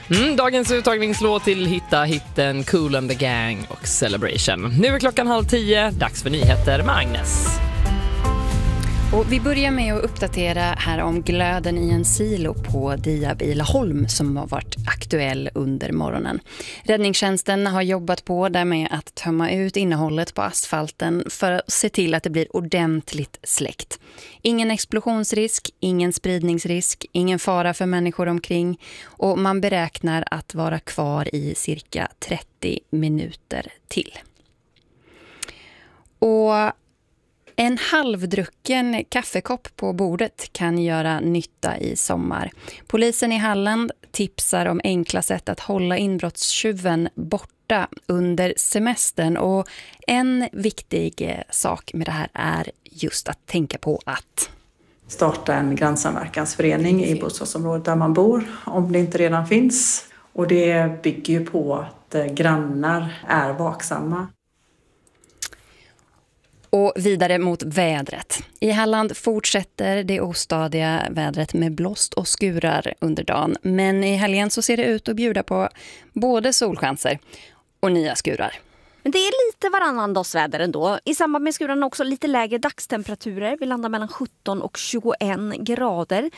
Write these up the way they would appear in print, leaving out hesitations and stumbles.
Dagens uttagningslåt till Hitta hitten Kool and the Gang och Celebration. Nu är klockan 9:30, dags för nyheter med Agnes. Och vi börjar med att uppdatera här om glöden i en silo på Diab i Laholm som har varit aktuell under morgonen. Räddningstjänsten har jobbat på där med att tömma ut innehållet på asfalten för att se till att det blir ordentligt släckt. Ingen explosionsrisk, ingen spridningsrisk, ingen fara för människor omkring och man beräknar att vara kvar i cirka 30 minuter till. Och en halvdrucken kaffekopp på bordet kan göra nytta i sommar. Polisen i Halland tipsar om enkla sätt att hålla inbrottstjuven borta under semestern. Och en viktig sak med det här är just att tänka på att starta en grannsamverkansförening i bostadsområdet där man bor, om det inte redan finns. Och det bygger ju på att grannar är vaksamma. Och vidare mot vädret. I Halland fortsätter det ostadiga vädret med blåst och skurar under dagen. Men i helgen så ser det ut att bjuda på både solchanser och nya skurar. Men det är lite varannandagsväder ändå. I samband med skurarna också lite lägre dagstemperaturer. Vi landar mellan 17 och 21 grader.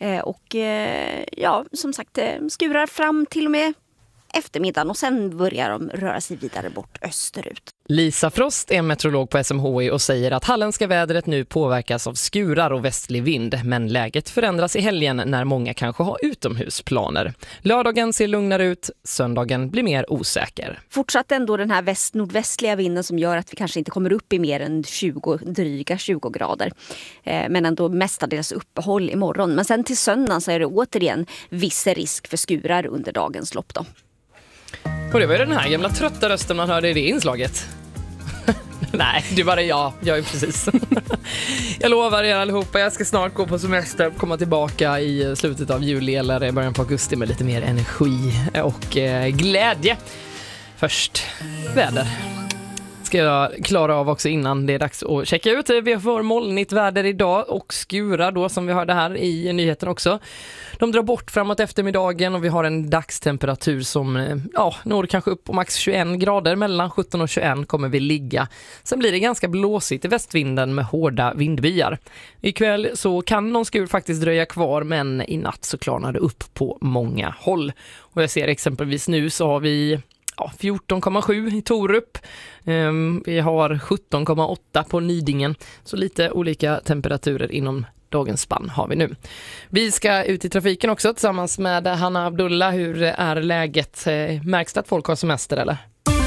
Som sagt, skurar fram till och med eftermiddagen och sen börjar de röra sig vidare bort österut. Lisa Frost är meteorolog på SMHI och säger att halländska vädret nu påverkas av skurar och västlig vind, men läget förändras i helgen när många kanske har utomhusplaner. Lördagen ser lugnare ut, söndagen blir mer osäker. Fortsatt ändå den här nordvästliga vinden som gör att vi kanske inte kommer upp i mer än dryga 20 grader. Men ändå mestadels uppehåll imorgon. Men sen till söndagen så är det återigen viss risk för skurar under dagens lopp då. Och det var ju den här gamla trötta rösten man hörde i det inslaget. Nej, det var det jag är precis. Jag lovar er allihopa, jag ska snart gå på semester, komma tillbaka i slutet av juli eller början på augusti med lite mer energi och glädje. Först väder. Ska jag klara av också innan det är dags att checka ut. Vi får molnigt väder idag och skurar då som vi hörde här i nyheten också. De drar bort framåt eftermiddagen och vi har en dagstemperatur som når kanske upp på max 21 grader. Mellan 17 och 21 kommer vi ligga. Sen blir det ganska blåsigt i västvinden med hårda vindbyar. Ikväll så kan någon skur faktiskt dröja kvar, men i natt så klarnar det upp på många håll. Och jag ser exempelvis nu så har vi 14,7 i Torup. Vi har 17,8 på Nidingen. Så lite olika temperaturer inom dagens spann har vi nu. Vi ska ut i trafiken också tillsammans med Hanna Abdullah. Hur är läget? Märks det att folk har semester eller?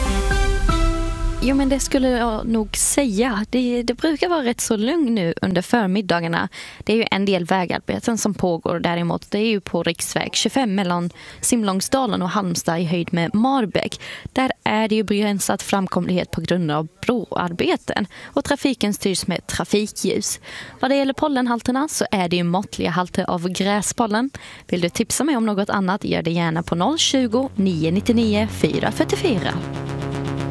Jo, men det skulle jag nog säga. Det brukar vara rätt så lugnt nu under förmiddagarna. Det är ju en del vägarbeten som pågår däremot. Det är ju på riksväg 25 mellan Simlångsdalen och Halmstad i höjd med Marbäck. Där är det ju begränsad framkomlighet på grund av broarbeten. Och trafiken styrs med trafikljus. Vad det gäller pollenhalterna så är det ju måttliga halter av gräspollen. Vill du tipsa mig om något annat, gör det gärna på 020 999 444.